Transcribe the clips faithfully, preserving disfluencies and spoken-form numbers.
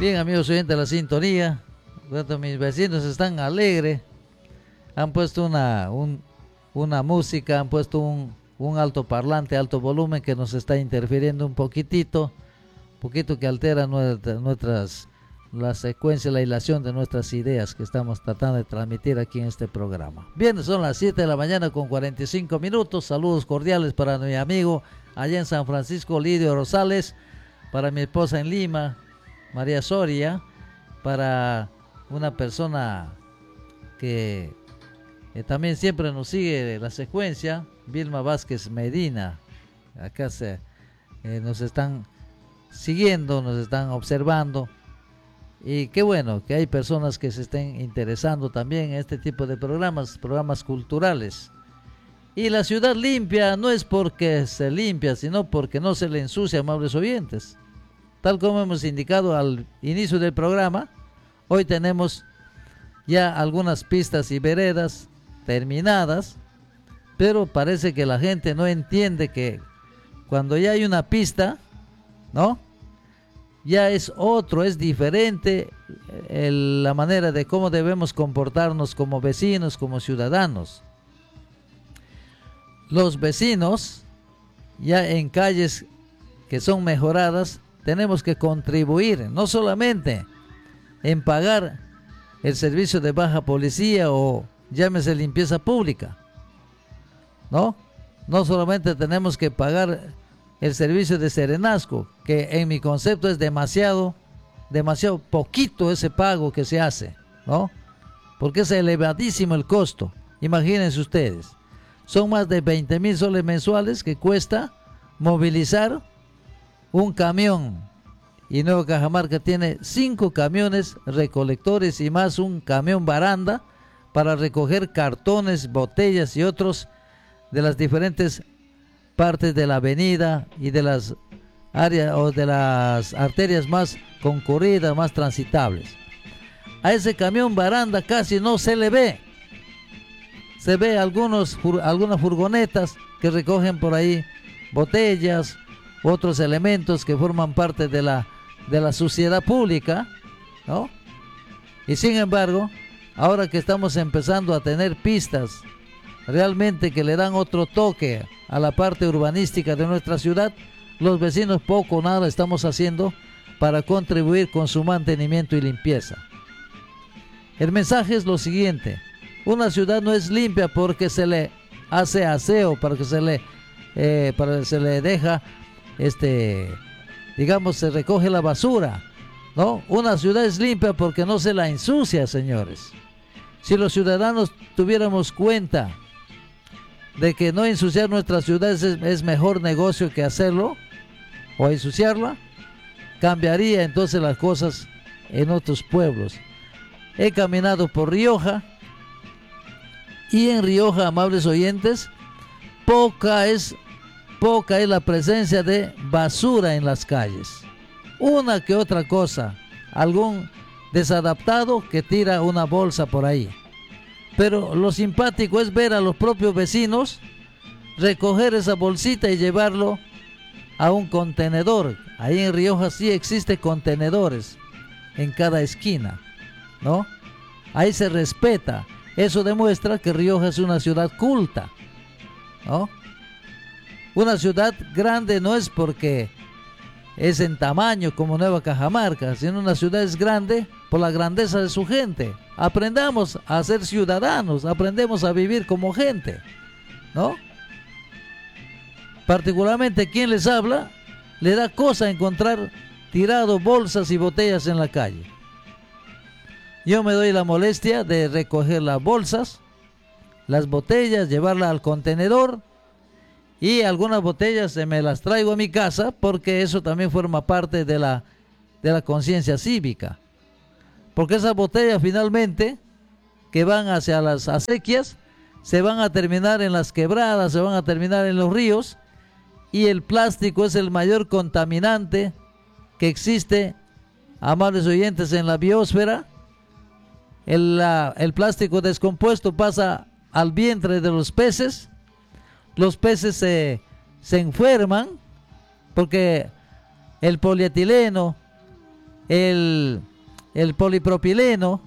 Bien, amigos oyentes de la sintonía, bueno, mis vecinos están alegres, han puesto una, un, una música, han puesto un, un altoparlante, alto volumen que nos está interfiriendo un poquitito, poquito que altera nuestra, nuestras, la secuencia, la hilación de nuestras ideas que estamos tratando de transmitir aquí en este programa. Bien, son las siete de la mañana con cuarenta y cinco minutos, saludos cordiales para mi amigo allá en San Francisco, Lidio Rosales, para mi esposa en Lima, María Soria, para una persona que, que también siempre nos sigue la secuencia, Vilma Vázquez Medina. Acá se, eh, nos están siguiendo, nos están observando, y qué bueno que hay personas que se estén interesando también en este tipo de programas, programas culturales. Y la ciudad limpia no es porque se limpia, sino porque no se le ensucia, amables oyentes. Tal como hemos indicado al inicio del programa, hoy tenemos ya algunas pistas y veredas terminadas, pero parece que la gente no entiende que cuando ya hay una pista, ¿no?, ya es otro, es diferente el, la manera de cómo debemos comportarnos como vecinos, como ciudadanos. Los vecinos, ya en calles que son mejoradas, tenemos que contribuir, no solamente en pagar el servicio de baja policía o llámese limpieza pública, ¿no? No solamente tenemos que pagar el servicio de serenazgo, que en mi concepto es demasiado, demasiado poquito ese pago que se hace, ¿no? Porque es elevadísimo el costo. Imagínense ustedes, son más de veinte mil soles mensuales que cuesta movilizar un camión, y Nueva Cajamarca tiene cinco camiones recolectores y más un camión baranda para recoger cartones, botellas y otros de las diferentes partes de la avenida y de las áreas o de las arterias más concurridas, más transitables. A ese camión baranda casi no se le ve. Se ve algunos, algunas furgonetas que recogen por ahí botellas, otros elementos que forman parte de la, de la suciedad pública, ¿no? Y sin embargo, ahora que estamos empezando a tener pistas realmente que le dan otro toque a la parte urbanística de nuestra ciudad, los vecinos poco o nada estamos haciendo para contribuir con su mantenimiento y limpieza. El mensaje es lo siguiente: una ciudad no es limpia porque se le hace aseo, para que se le, eh, para que se le deja, este, digamos, se recoge la basura, ¿no? Una ciudad es limpia porque no se la ensucia, señores. Si los ciudadanos tuviéramos cuenta de que no ensuciar nuestras ciudades es, es mejor negocio que hacerlo o ensuciarla, cambiaría entonces las cosas en otros pueblos. He caminado por Rioja, y en Rioja, amables oyentes, poca es, poca es la presencia de basura en las calles. Una que otra cosa, algún desadaptado que tira una bolsa por ahí. Pero lo simpático es ver a los propios vecinos recoger esa bolsita y llevarlo a un contenedor. Ahí en Rioja sí existe contenedores en cada esquina, ¿no? Ahí se respeta. Eso demuestra que Rioja es una ciudad culta, ¿no? Una ciudad grande no es porque es en tamaño como Nueva Cajamarca, sino una ciudad es grande por la grandeza de su gente. Aprendamos a ser ciudadanos, aprendemos a vivir como gente, ¿no? Particularmente quien les habla, le da cosa encontrar tirado bolsas y botellas en la calle. Yo me doy la molestia de recoger las bolsas, las botellas, llevarlas al contenedor, y algunas botellas se me las traigo a mi casa porque eso también forma parte de la, de la conciencia cívica. Porque esas botellas finalmente que van hacia las acequias se van a terminar en las quebradas, se van a terminar en los ríos, y el plástico es el mayor contaminante que existe, amables oyentes, en la biosfera. El, la, el plástico descompuesto pasa al vientre de los peces. Los peces se, se enferman porque el polietileno el, el polipropileno,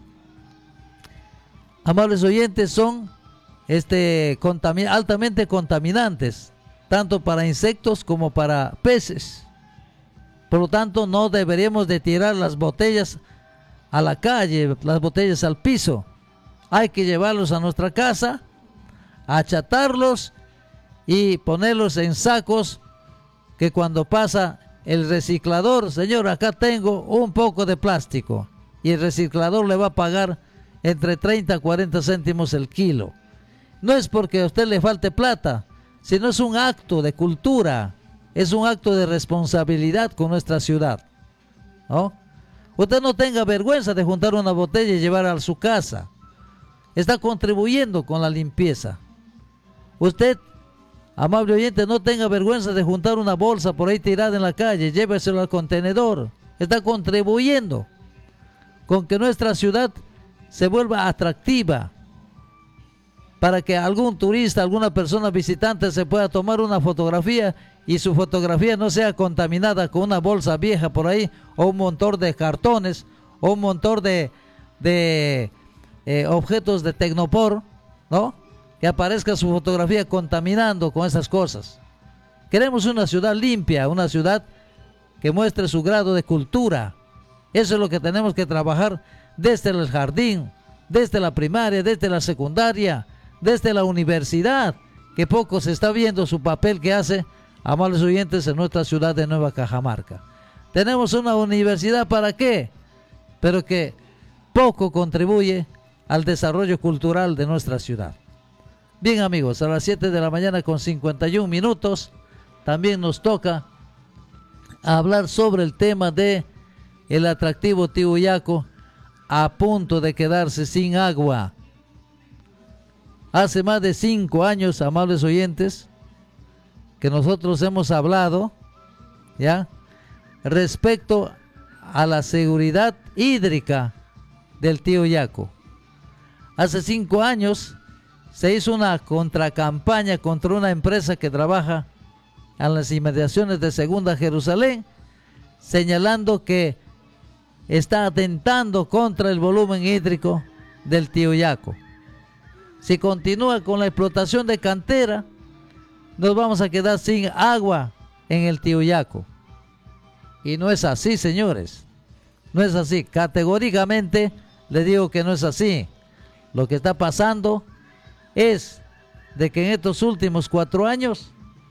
amables oyentes, son este, contami- altamente contaminantes, tanto para insectos como para peces. Por lo tanto, no deberíamos de tirar las botellas a la calle, las botellas al piso. Hay que llevarlos a nuestra casa, achatarlos y ponerlos en sacos que cuando pasa el reciclador, señor, acá tengo un poco de plástico, y el reciclador le va a pagar entre treinta a cuarenta céntimos el kilo. No es porque a usted le falte plata, sino es un acto de cultura, es un acto de responsabilidad con nuestra ciudad, ¿no? Usted no tenga vergüenza de juntar una botella y llevarla a su casa. Está contribuyendo con la limpieza. Usted, amable oyente, no tenga vergüenza de juntar una bolsa por ahí tirada en la calle, lléveselo al contenedor. Está contribuyendo con que nuestra ciudad se vuelva atractiva, para que algún turista, alguna persona visitante se pueda tomar una fotografía y su fotografía no sea contaminada con una bolsa vieja por ahí, o un montón de cartones, o un montón de, de eh, objetos de tecnopor, ¿no? Que aparezca su fotografía contaminando con esas cosas. Queremos una ciudad limpia, una ciudad que muestre su grado de cultura. Eso es lo que tenemos que trabajar desde el jardín, desde la primaria, desde la secundaria, desde la universidad, que poco se está viendo su papel que hace, amables oyentes, en nuestra ciudad de Nueva Cajamarca. Tenemos una universidad, ¿para qué? Pero que poco contribuye al desarrollo cultural de nuestra ciudad. Bien, amigos, a las siete de la mañana con cincuenta y un minutos, también nos toca hablar sobre el tema de el atractivo Tihuyaco, a punto de quedarse sin agua. Hace más de cinco años, amables oyentes, que nosotros hemos hablado, ¿ya?, respecto a la seguridad hídrica del Tihuyaco. Hace cinco años se hizo una contracampaña contra una empresa que trabaja en las inmediaciones de Segunda Jerusalén, señalando que está atentando contra el volumen hídrico del Tihuyaco. Si continúa con la explotación de cantera, nos vamos a quedar sin agua en el Tihuyaco. Y no es así, señores. No es así. Categóricamente le digo que no es así. Lo que está pasando es de que en estos últimos cuatro años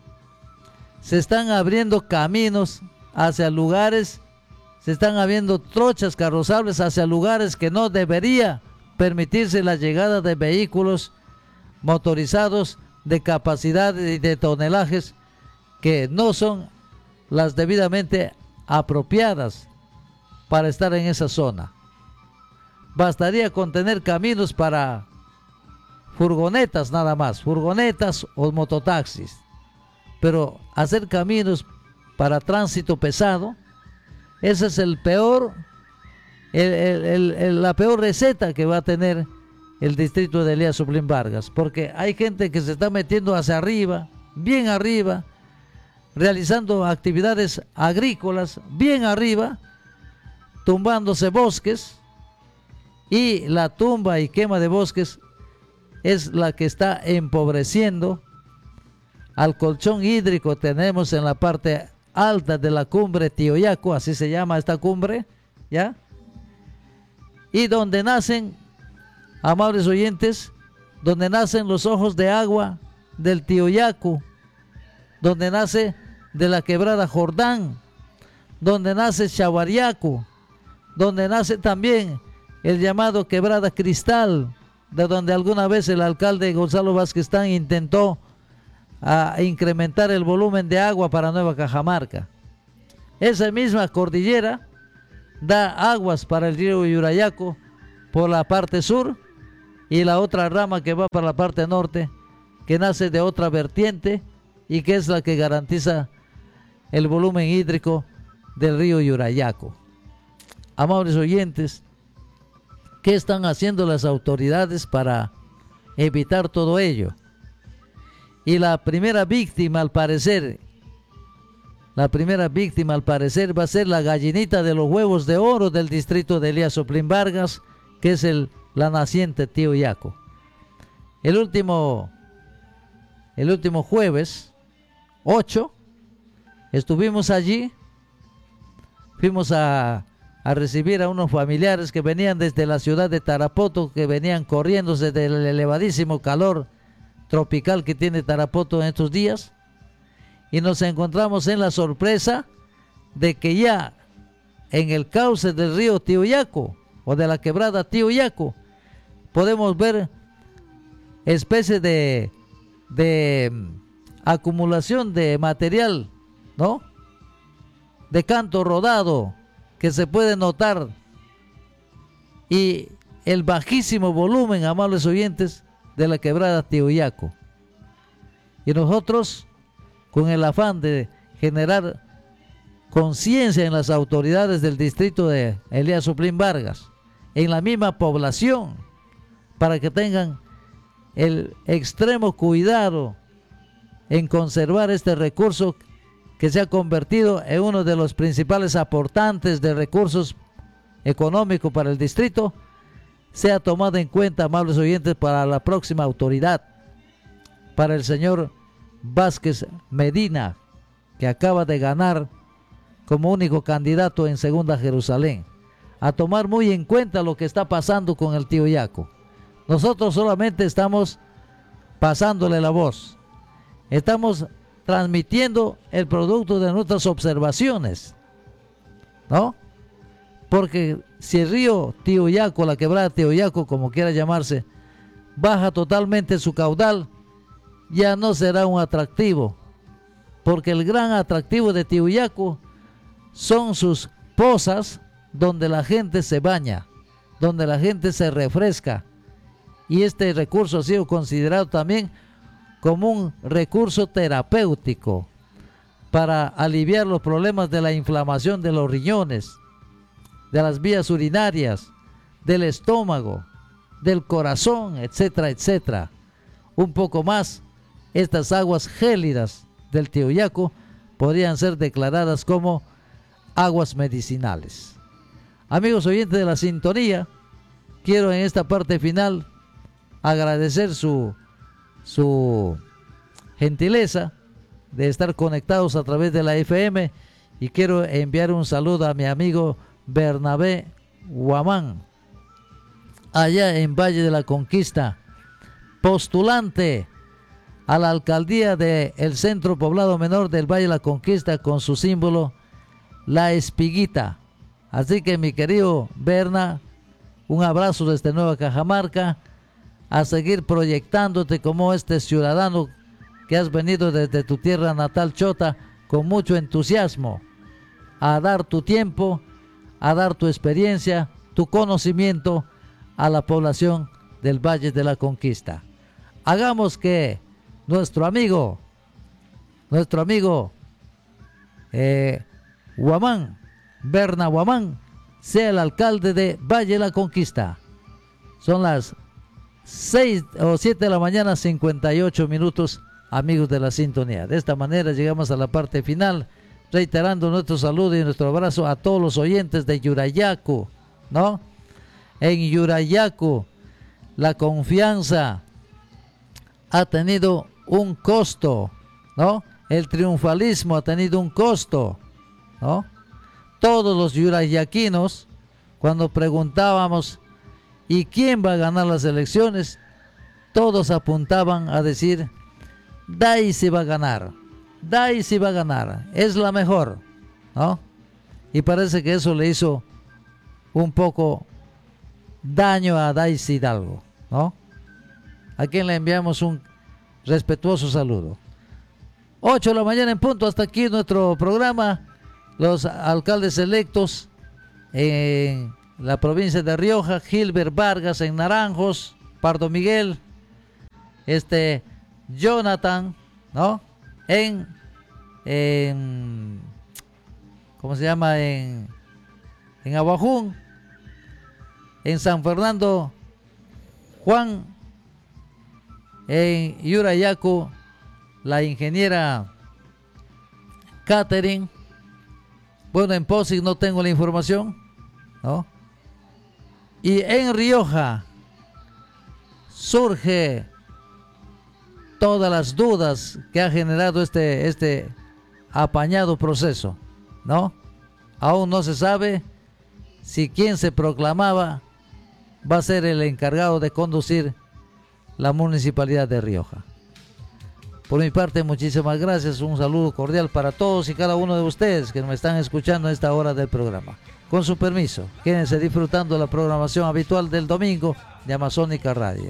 se están abriendo caminos hacia lugares, se están abriendo trochas carrozables hacia lugares que no debería permitirse la llegada de vehículos motorizados de capacidad y de tonelajes que no son las debidamente apropiadas para estar en esa zona. Bastaría con tener caminos para furgonetas nada más, furgonetas o mototaxis, pero hacer caminos para tránsito pesado, ese es el peor El, el, el, el, la peor receta que va a tener el distrito de Elías Sublín Vargas, porque hay gente que se está metiendo hacia arriba, bien arriba, realizando actividades agrícolas bien arriba, tumbándose bosques, y la tumba y quema de bosques es la que está empobreciendo al colchón hídrico. Tenemos en la parte alta de la cumbre Tihuyaco, así se llama esta cumbre, ¿ya?, y donde nacen, amables oyentes, donde nacen los ojos de agua del Tihuyaco, donde nace de la quebrada Jordán, donde nace Chaguariaco, donde nace también el llamado quebrada Cristal, de donde alguna vez el alcalde Gonzalo Vázqueztán intentó a incrementar el volumen de agua para Nueva Cajamarca. Esa misma cordillera da aguas para el río Yurayaco por la parte sur, y la otra rama que va para la parte norte, que nace de otra vertiente y que es la que garantiza el volumen hídrico del río Yurayaco. Amables oyentes, ¿qué están haciendo las autoridades para evitar todo ello? Y la primera víctima, al parecer, La primera víctima, al parecer, va a ser la gallinita de los huevos de oro del distrito de Elías Soplín Vargas, que es el, la naciente Tío Yaco. El último, el último jueves, ocho, estuvimos allí, fuimos a, a recibir a unos familiares que venían desde la ciudad de Tarapoto, que venían corriéndose del elevadísimo calor tropical que tiene Tarapoto en estos días. Y nos encontramos en la sorpresa de que ya en el cauce del río Tío Yaco o de la quebrada Tío Yaco podemos ver especies de, de acumulación de material, ¿no? De canto rodado que se puede notar, y el bajísimo volumen, amables oyentes, de la quebrada Tío Yaco. Y nosotros, con el afán de generar conciencia en las autoridades del distrito de Elías Soplín Vargas, en la misma población, para que tengan el extremo cuidado en conservar este recurso que se ha convertido en uno de los principales aportantes de recursos económicos para el distrito, sea tomado en cuenta, amables oyentes, para la próxima autoridad, para el señor Vázquez Medina, que acaba de ganar como único candidato en Segunda Jerusalén, a tomar muy en cuenta lo que está pasando con el Tío Yaco. Nosotros solamente estamos pasándole la voz, estamos transmitiendo el producto de nuestras observaciones, ¿no? Porque si el río Tío Yaco, la quebrada Tío Yaco, como quiera llamarse, baja totalmente su caudal, ya no será un atractivo, porque el gran atractivo de Tío Yaco son sus pozas donde la gente se baña, donde la gente se refresca, y este recurso ha sido considerado también como un recurso terapéutico para aliviar los problemas de la inflamación de los riñones, de las vías urinarias, del estómago, del corazón, etcétera, etcétera. Un poco más, estas aguas gélidas del Tío Yaco podrían ser declaradas como aguas medicinales. Amigos oyentes de la sintonía, quiero en esta parte final agradecer su, su gentileza de estar conectados a través de la F M, y quiero enviar un saludo a mi amigo Bernabé Guamán, allá en Valle de la Conquista, postulante a la alcaldía del centro poblado menor del Valle de la Conquista, con su símbolo, la espiguita. Así que, mi querido Berna, un abrazo desde Nueva Cajamarca, a seguir proyectándote como este ciudadano que has venido desde tu tierra natal, Chota, con mucho entusiasmo, a dar tu tiempo, a dar tu experiencia, tu conocimiento a la población del Valle de la Conquista. Hagamos que nuestro amigo, nuestro amigo eh, Guamán, Berna Guamán, sea el alcalde de Valle de la Conquista. Son las seis o siete de la mañana, cincuenta y ocho minutos, amigos de la sintonía. De esta manera llegamos a la parte final, reiterando nuestro saludo y nuestro abrazo a todos los oyentes de Yurayacu, ¿no? En Yurayacu, la confianza ha tenido un costo, ¿no? El triunfalismo ha tenido un costo, ¿no? Todos los yurayaquinos, cuando preguntábamos ¿y quién va a ganar las elecciones?, todos apuntaban a decir Daisy va a ganar, Daisy va a ganar, es la mejor, ¿no? Y parece que eso le hizo un poco daño a Daisy Hidalgo, ¿no? A quien le enviamos un respetuoso saludo. ocho de la mañana en punto, hasta aquí nuestro programa. Los alcaldes electos en la provincia de Rioja: Gilbert Vargas en Naranjos, Pardo Miguel, este Jonathan, ¿no? En, en ¿cómo se llama? En, en Aguajún. En San Fernando, Juan. En Yurayacu, la ingeniera catering. Bueno, en Posic no tengo la información, ¿no? Y en Rioja surge todas las dudas que ha generado este, este apañado proceso, ¿no? Aún no se sabe si quien se proclamaba va a ser el encargado de conducir la municipalidad de Rioja. Por mi parte, muchísimas gracias, un saludo cordial para todos y cada uno de ustedes que me están escuchando a esta hora del programa. Con su permiso, quédense disfrutando la programación habitual del domingo de Amazónica Radio.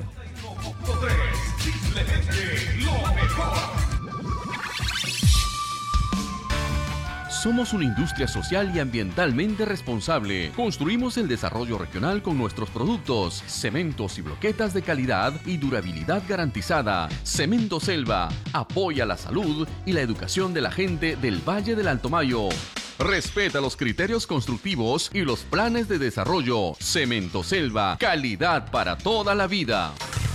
Somos una industria social y ambientalmente responsable. Construimos el desarrollo regional con nuestros productos, cementos y bloquetas de calidad y durabilidad garantizada. Cemento Selva apoya la salud y la educación de la gente del Valle del Alto Mayo. Respeta los criterios constructivos y los planes de desarrollo. Cemento Selva, calidad para toda la vida.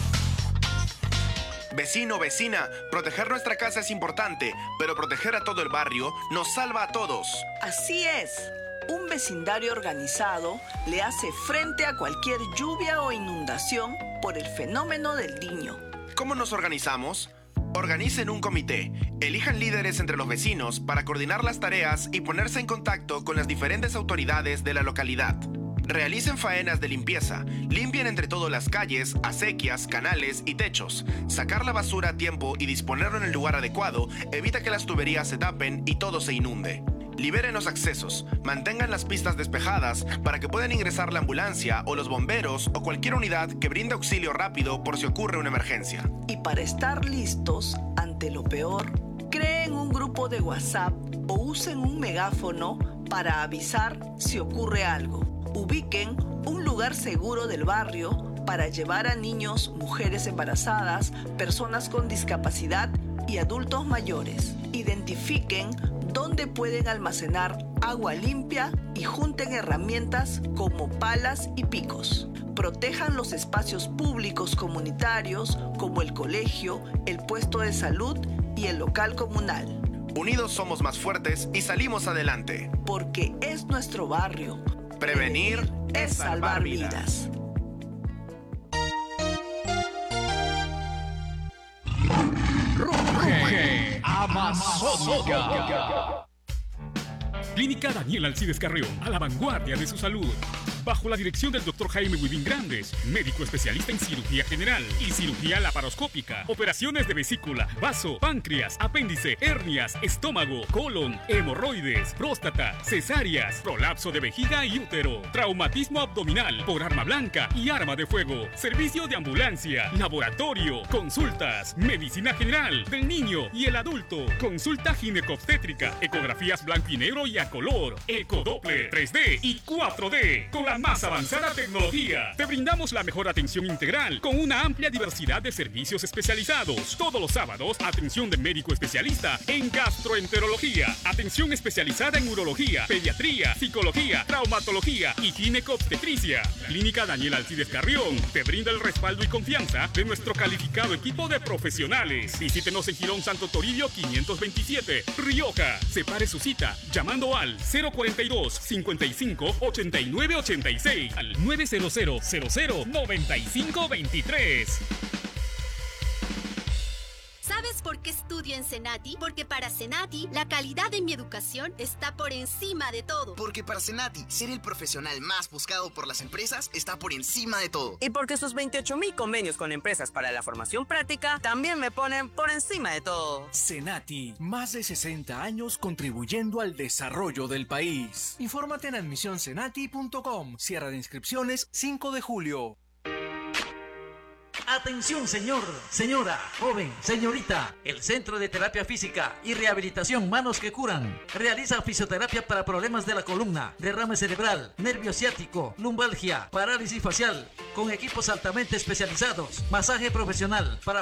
Vecino, vecina, proteger nuestra casa es importante, pero proteger a todo el barrio nos salva a todos. Así es. Un vecindario organizado le hace frente a cualquier lluvia o inundación por el fenómeno del Niño. ¿Cómo nos organizamos? Organicen un comité, elijan líderes entre los vecinos para coordinar las tareas y ponerse en contacto con las diferentes autoridades de la localidad. Realicen faenas de limpieza, limpien entre todas las calles, acequias, canales y techos. Sacar la basura a tiempo y disponerlo en el lugar adecuado evita que las tuberías se tapen y todo se inunde. Liberen los accesos, mantengan las pistas despejadas para que puedan ingresar la ambulancia o los bomberos o cualquier unidad que brinde auxilio rápido por si ocurre una emergencia. Y para estar listos ante lo peor, creen un grupo de WhatsApp o usen un megáfono para avisar si ocurre algo. Ubiquen un lugar seguro del barrio para llevar a niños, mujeres embarazadas, personas con discapacidad y adultos mayores. Identifiquen dónde pueden almacenar agua limpia y junten herramientas como palas y picos. Protejan los espacios públicos comunitarios como el colegio, el puesto de salud y el local comunal. Unidos somos más fuertes y salimos adelante. Porque es nuestro barrio. Prevenir es salvar vidas. Ruge Amazónica. Clínica Daniel Alcides Carreón, a la vanguardia de su salud. Bajo la dirección del doctor Jaime Huidín Grandes, médico especialista en cirugía general y cirugía laparoscópica, operaciones de vesícula, vaso, páncreas, apéndice, hernias, estómago, colon, hemorroides, próstata, cesáreas, prolapso de vejiga y útero, traumatismo abdominal por arma blanca y arma de fuego, servicio de ambulancia, laboratorio, consultas, medicina general del niño y el adulto, consulta ginecobstétrica, ecografías blanco y negro y a color, ecodoppler tres D y cuatro D, con la más avanzada tecnología. Te brindamos la mejor atención integral con una amplia diversidad de servicios especializados. Todos los sábados, atención de médico especialista en gastroenterología, atención especializada en urología, pediatría, psicología, traumatología y ginecobstetricia. Clínica Daniel Alcides Carrión te brinda el respaldo y confianza de nuestro calificado equipo de profesionales. Visítenos en Girón Santo Toribio quinientos veintisiete, Rioja. Separe su cita llamando al cero cuarenta y dos, cincuenta y cinco, ochenta y nueve ochenta y seis al nueve cero cero, cero cero, noventa y cinco veintitrés. ¿Sabes por qué estudio en Senati? Porque para Senati, la calidad de mi educación está por encima de todo. Porque para Senati, ser el profesional más buscado por las empresas está por encima de todo. Y porque sus veintiocho mil convenios con empresas para la formación práctica también me ponen por encima de todo. Senati, más de sesenta años contribuyendo al desarrollo del país. Infórmate en admisión senati punto com. Cierre de inscripciones cinco de julio. Atención, señor, señora, joven, señorita. El Centro de Terapia Física y Rehabilitación Manos que Curan realiza fisioterapia para problemas de la columna, derrame cerebral, nervio ciático, lumbalgia, parálisis facial, con equipos altamente especializados, masaje profesional para